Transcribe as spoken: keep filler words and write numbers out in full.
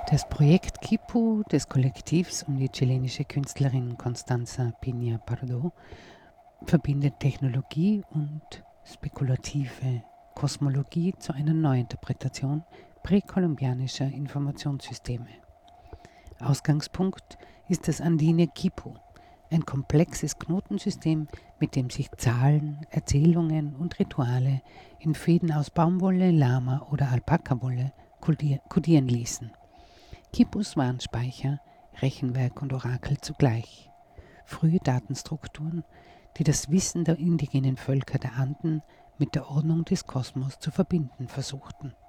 Das Projekt Quipu des Kollektivs um die chilenische Künstlerin Constanza Piña Pardo verbindet Technologie und spekulative Kosmologie zu einer Neuinterpretation präkolumbianischer Informationssysteme. Ausgangspunkt ist das andine Quipu, ein komplexes Knotensystem, mit dem sich Zahlen, Erzählungen und Rituale in Fäden aus Baumwolle, Lama oder Alpakawolle kodieren ließen. Quipus waren Speicher, Rechenwerk und Orakel zugleich. Frühe Datenstrukturen, die das Wissen der indigenen Völker der Anden mit der Ordnung des Kosmos zu verbinden versuchten.